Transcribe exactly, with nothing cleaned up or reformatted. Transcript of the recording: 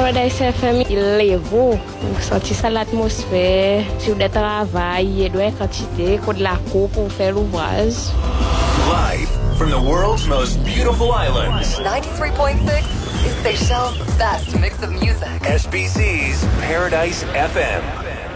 Paradise F M, il est beau. Vous sentez ça l'atmosphère, sur le travail, et de quantité, de la cour pour faire l'ouvrage. Live from the world's most beautiful islands. ninety-three point six is Seychelles' best mix of music. S B C's Paradise F M.